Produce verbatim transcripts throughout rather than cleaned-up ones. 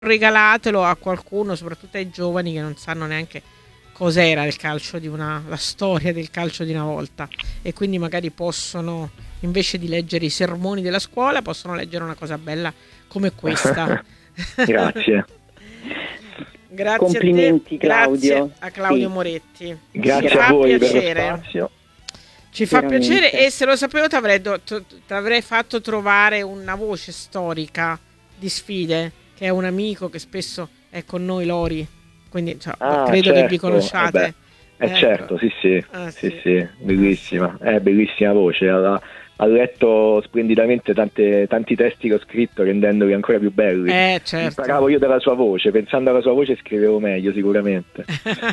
regalatelo a qualcuno, soprattutto ai giovani che non sanno neanche cos'era il calcio di una, la storia del calcio di una volta, e quindi magari possono, invece di leggere i sermoni della scuola, possono leggere una cosa bella come questa. Grazie. Grazie Complimenti, a te, Claudio. grazie a Claudio Sì. Moretti. Grazie Ci a fa voi piacere. per lo spazio. Ci fa Veramente. piacere, e se lo sapevo ti avrei, do- t- t'avrei fatto trovare una voce storica di Sfide, che è un amico che spesso è con noi, Lori, quindi cioè, Ah, credo certo, che vi conosciate. vabbè. Eh Ecco. certo, sì sì, Ah, sì, sì. sì, bellissima, è bellissima voce, ha, ha letto splendidamente tante, tanti testi che ho scritto, rendendoli ancora più belli. Eh, certo. Imparavo io dalla sua voce, pensando alla sua voce scrivevo meglio sicuramente.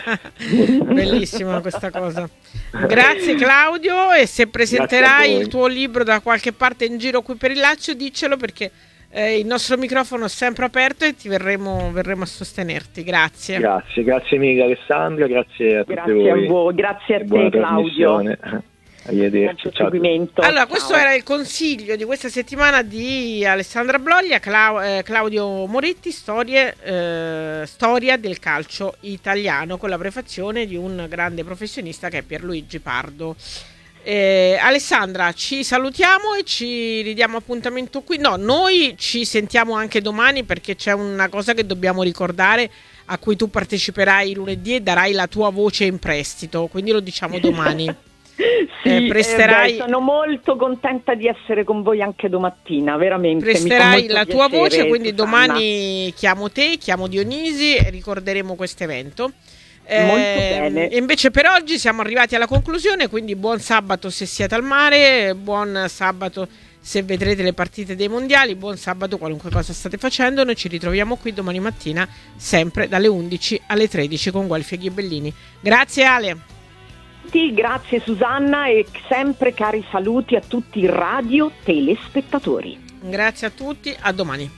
Bellissima questa cosa. Grazie Claudio, e se presenterai voi. il tuo libro da qualche parte in giro qui per il Lazio, diccelo, perché eh, il nostro microfono è sempre aperto e ti verremo, verremo a sostenerti. Grazie. Grazie, grazie mille Alessandra, grazie a tutti Grazie voi. a voi, grazie a E buona te, Claudio. trasmissione. Arrivederci, Buon ciao. proseguimento. Allora, questo Ciao. era il consiglio di questa settimana di Alessandra Bloglia, Clau- eh, Claudio Moretti, storie, eh, storia del calcio italiano, con la prefazione di un grande professionista che è Pierluigi Pardo. Eh, Alessandra, ci salutiamo e ci ridiamo appuntamento qui. No, noi ci sentiamo anche domani, perché c'è una cosa che dobbiamo ricordare, a cui tu parteciperai lunedì e darai la tua voce in prestito, quindi lo diciamo domani. Sì, Eh, presterai- eh, beh, sono molto contenta di essere con voi anche domattina, veramente. mi fa Presterai molto la tua piacere, voce, quindi Susanna. domani chiamo te, chiamo Dionisi e ricorderemo questo evento. Molto bene. E invece per oggi siamo arrivati alla conclusione, quindi buon sabato se siete al mare, buon sabato se vedrete le partite dei mondiali, buon sabato qualunque cosa state facendo. Noi ci ritroviamo qui domani mattina, sempre dalle undici alle tredici con Guelfi e Ghibellini. Grazie Ale. Sì, grazie Susanna, e sempre cari saluti a tutti i radio telespettatori. Grazie a tutti, a domani.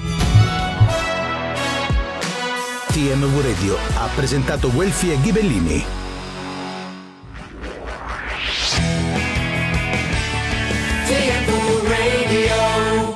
T M V Radio ha presentato Guelfi e Ghibellini. T M V Radio.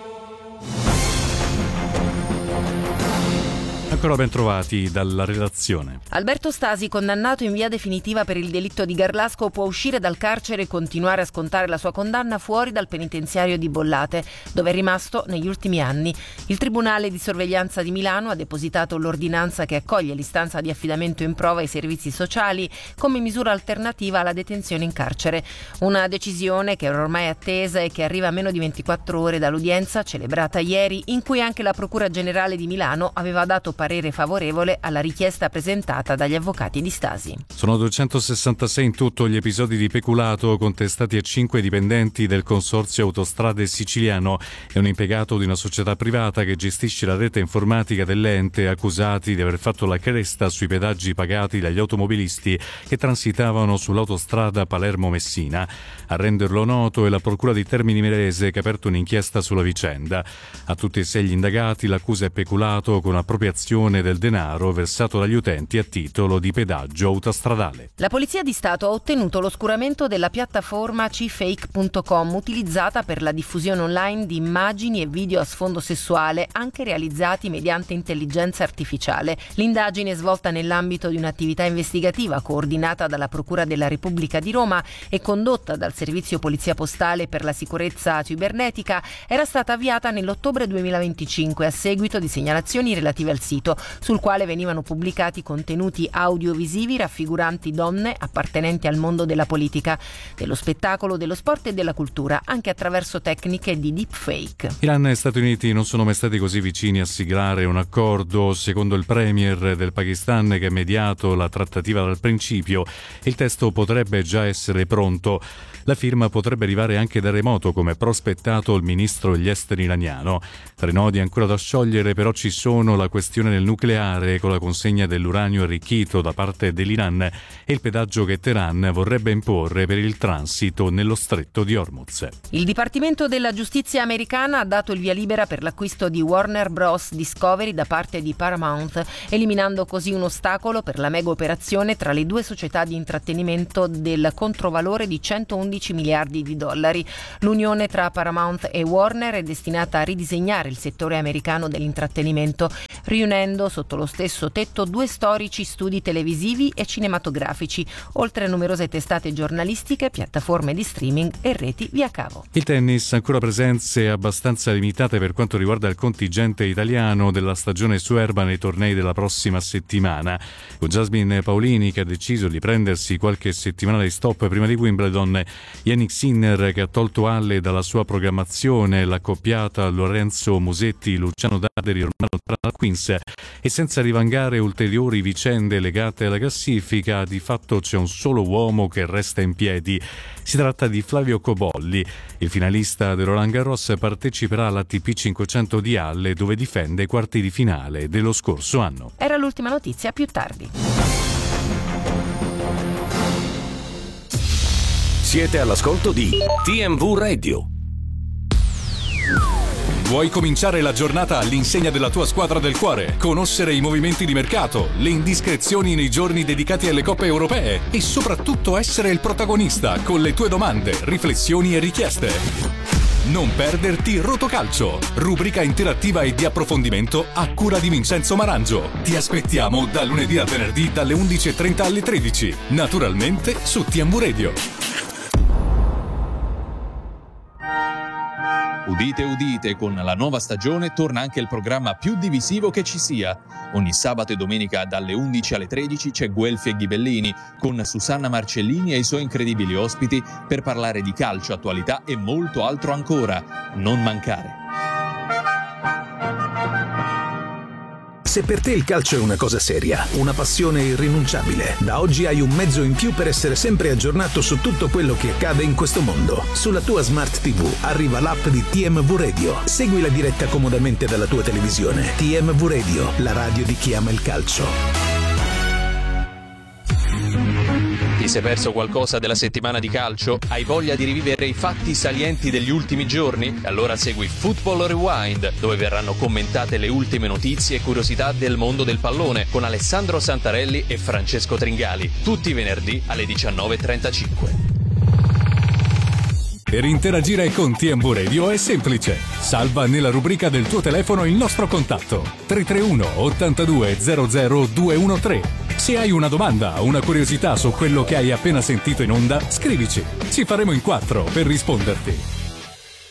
Ancora ben trovati dalla redazione. Alberto Stasi, condannato in via definitiva per il delitto di Garlasco, può uscire dal carcere e continuare a scontare la sua condanna fuori dal penitenziario di Bollate, dove è rimasto negli ultimi anni. Il Tribunale di sorveglianza di Milano ha depositato l'ordinanza che accoglie l'istanza di affidamento in prova ai servizi sociali come misura alternativa alla detenzione in carcere. Una decisione che era ormai attesa e che arriva a meno di ventiquattro ore dall'udienza celebrata ieri, in cui anche la Procura Generale di Milano aveva dato parere favorevole alla richiesta presentata dagli avvocati di Stasi. Sono duecentosessantasei in tutto gli episodi di peculato contestati a cinque dipendenti del Consorzio Autostrade Siciliano e un impiegato di una società privata che gestisce la rete informatica dell'ente, accusati di aver fatto la cresta sui pedaggi pagati dagli automobilisti che transitavano sull'autostrada Palermo-Messina. A renderlo noto è la Procura di Termini Imerese, che ha aperto un'inchiesta sulla vicenda. A tutti e sei gli indagati l'accusa è peculato con appropriazione del denaro versato dagli utenti a titolo di pedaggio autostradale. La Polizia di Stato ha ottenuto l'oscuramento della piattaforma c fake punto com, utilizzata per la diffusione online di immagini e video a sfondo sessuale, anche realizzati mediante intelligenza artificiale. L'indagine, svolta nell'ambito di un'attività investigativa coordinata dalla Procura della Repubblica di Roma e condotta dal Servizio Polizia Postale per la Sicurezza Cibernetica, era stata avviata nell'ottobre duemilaventicinque a seguito di segnalazioni relative al sito, sul quale venivano pubblicati contenuti audiovisivi raffiguranti donne appartenenti al mondo della politica, dello spettacolo, dello sport e della cultura, anche attraverso tecniche di deepfake. Iran e Stati Uniti non sono mai stati così vicini a siglare un accordo. Secondo il premier del Pakistan, che ha mediato la trattativa dal principio, il testo potrebbe già essere pronto. La firma potrebbe arrivare anche da remoto, come prospettato il ministro degli esteri iraniano. Tra i nodi ancora da sciogliere però ci sono la questione nel nucleare con la consegna dell'uranio arricchito da parte dell'Iran e il pedaggio che Teheran vorrebbe imporre per il transito nello stretto di Hormuz. Il Dipartimento della Giustizia americana ha dato il via libera per l'acquisto di Warner Bros. Discovery da parte di Paramount, eliminando così un ostacolo per la mega operazione tra le due società di intrattenimento del controvalore di centoundici miliardi di dollari. L'unione tra Paramount e Warner è destinata a ridisegnare il settore americano dell'intrattenimento, riunendo sotto lo stesso tetto due storici studi televisivi e cinematografici, oltre a numerose testate giornalistiche, piattaforme di streaming e reti via cavo. Il tennis, ancora presenze abbastanza limitate per quanto riguarda il contingente italiano della stagione su erba nei tornei della prossima settimana, con Jasmine Paolini che ha deciso di prendersi qualche settimana di stop prima di Wimbledon, Yannick Sinner che ha tolto Halle dalla sua programmazione, l'accoppiata Lorenzo Musetti, Luciano Darderi ormai lontana dal Queens, e senza rivangare ulteriori vicende legate alla classifica, di fatto c'è un solo uomo che resta in piedi. Si tratta di Flavio Cobolli. Il finalista del Roland Garros parteciperà all'A T P cinquecento di Halle, dove difende i quarti di finale dello scorso anno. Era l'ultima notizia, più tardi. Siete all'ascolto di T M V Radio. Vuoi cominciare la giornata all'insegna della tua squadra del cuore? Conoscere i movimenti di mercato, le indiscrezioni nei giorni dedicati alle coppe europee e soprattutto essere il protagonista con le tue domande, riflessioni e richieste? Non perderti Rotocalcio, rubrica interattiva e di approfondimento a cura di Vincenzo Marangio. Ti aspettiamo da lunedì a venerdì dalle undici e trenta alle tredici, naturalmente su T M V Radio. Udite udite, con la nuova stagione torna anche il programma più divisivo che ci sia. Ogni sabato e domenica dalle undici alle tredici c'è Guelfi e Ghibellini con Susanna Marcellini e i suoi incredibili ospiti per parlare di calcio, attualità e molto altro ancora. Non mancare. Se per te il calcio è una cosa seria, una passione irrinunciabile, da oggi hai un mezzo in più per essere sempre aggiornato su tutto quello che accade in questo mondo. Sulla tua Smart T V arriva l'app di T M V Radio. Segui la diretta comodamente dalla tua televisione. T M V Radio, la radio di chi ama il calcio. Ti sei perso qualcosa della settimana di calcio? Hai voglia di rivivere i fatti salienti degli ultimi giorni? Allora segui Football Rewind, dove verranno commentate le ultime notizie e curiosità del mondo del pallone con Alessandro Santarelli e Francesco Tringali, tutti i venerdì alle diciannove e trentacinque. Per interagire con T M V Radio è semplice. Salva nella rubrica del tuo telefono il nostro contatto tre tre uno ottantadue zero zero due uno tre. Se hai una domanda o una curiosità su quello che hai appena sentito in onda, scrivici. Ci faremo in quattro per risponderti.